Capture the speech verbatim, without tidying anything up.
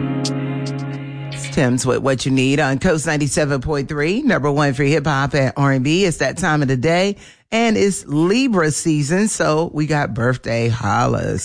Tim's with What You Need on Coast ninety-seven point three, number one for hip hop and R and B. It's that time of the day, and it's Libra season, so we got birthday hollers.